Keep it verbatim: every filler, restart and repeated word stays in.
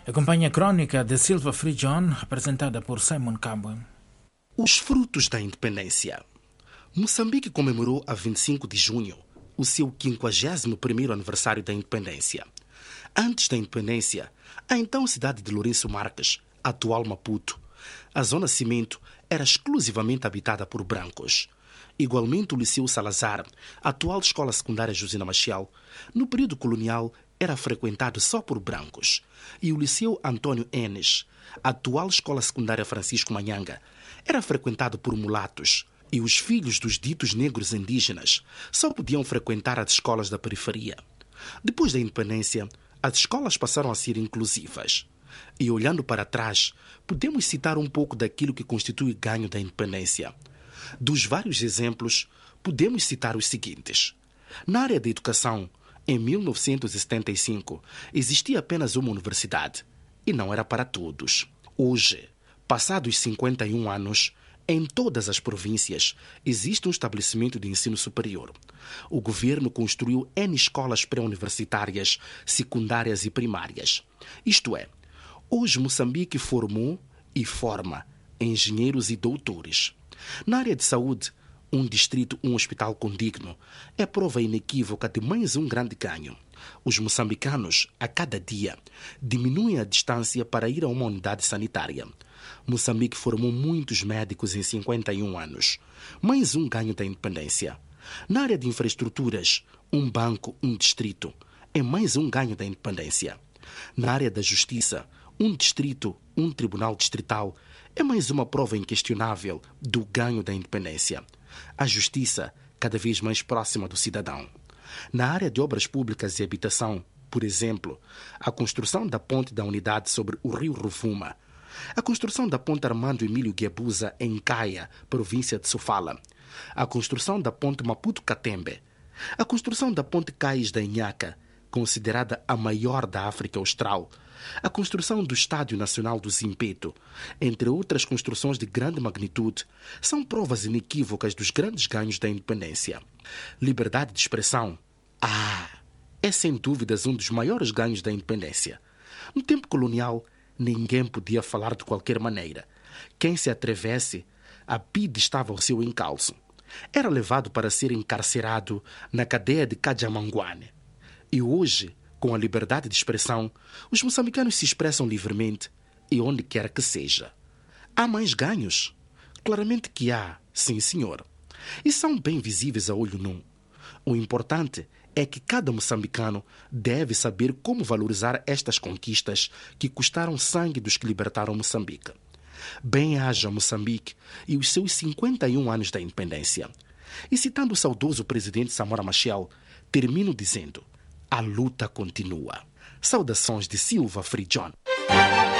Acompanhe a crônica de Silva Frijon, apresentada por Simon Cabo. Os frutos da independência. Moçambique comemorou a vinte e cinco de junho o seu quinquagésimo primeiro aniversário da independência. Antes da independência, a então cidade de Lourenço Marques, atual Maputo, a zona cimento era exclusivamente habitada por brancos. Igualmente, o Liceu Salazar, atual escola secundária Josina Maciel, no período colonial era frequentado só por brancos. E o Liceu Antônio Enes, atual escola secundária Francisco Manhanga, era frequentado por mulatos. E os filhos dos ditos negros indígenas só podiam frequentar as escolas da periferia. Depois da independência, as escolas passaram a ser inclusivas. E olhando para trás, podemos citar um pouco daquilo que constitui o ganho da independência. Dos vários exemplos, podemos citar os seguintes. Na área da educação, em mil novecentos e setenta e cinco, existia apenas uma universidade, e não era para todos. Hoje, passados cinquenta e um anos, em todas as províncias, existe um estabelecimento de ensino superior. O governo construiu N escolas pré-universitárias, secundárias e primárias. Isto é, hoje Moçambique formou e forma engenheiros e doutores. Na área de saúde, um distrito, um hospital condigno é prova inequívoca de mais um grande ganho. Os moçambicanos, a cada dia, diminuem a distância para ir a uma unidade sanitária. Moçambique formou muitos médicos em cinquenta e um anos. Mais um ganho da independência. Na área de infraestruturas, um banco, um distrito, é mais um ganho da independência. Na área da justiça, um distrito, um tribunal distrital, é mais uma prova inquestionável do ganho da independência. A justiça, cada vez mais próxima do cidadão. Na área de obras públicas e habitação, por exemplo, a construção da ponte da unidade sobre o rio Rovuma, a construção da ponte Armando Emílio Guebuza em Caia, província de Sofala, a construção da ponte Maputo-Catembe, a construção da ponte Cais da Inhaca, considerada a maior da África Austral, a construção do Estádio Nacional do Zimpeto, entre outras construções de grande magnitude, são provas inequívocas dos grandes ganhos da independência. Liberdade de expressão. Ah, é sem dúvidas um dos maiores ganhos da independência. No tempo colonial, ninguém podia falar de qualquer maneira. Quem se atrevesse, a P I D estava ao seu encalço. Era levado para ser encarcerado na cadeia de Cajamanguane. E hoje, com a liberdade de expressão, os moçambicanos se expressam livremente e onde quer que seja. Há mais ganhos? Claramente que há, sim senhor. E são bem visíveis a olho nu. O importante é que cada moçambicano deve saber como valorizar estas conquistas que custaram sangue dos que libertaram Moçambique. Bem-haja Moçambique e os seus cinquenta e um anos da independência. E citando o saudoso presidente Samora Machel, termino dizendo: a luta continua. Saudações de Silva Frijon.